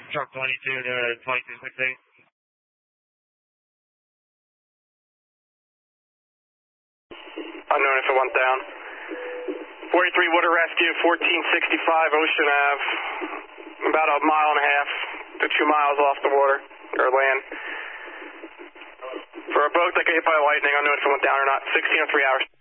Truck 22 to 2268. Unknown if it went down. 43 Water Rescue, 1465 Ocean Ave. About a mile and a half to 2 miles off the water, or land. For a boat that got hit by lightning, unknown if it went down or not. 1603 hours.